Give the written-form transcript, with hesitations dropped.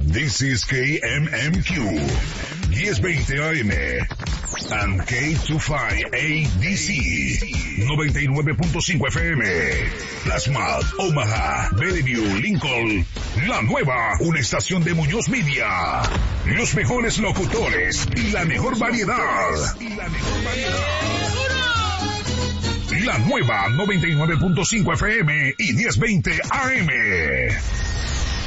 This is KMMQ 1020 AM and K25ADC 99.5 FM. Plasma, Omaha, Bellevue, Lincoln. La nueva, una estación de Muñoz Media. Los mejores locutores y la mejor variedad. La nueva 99.5 FM y 1020 AM.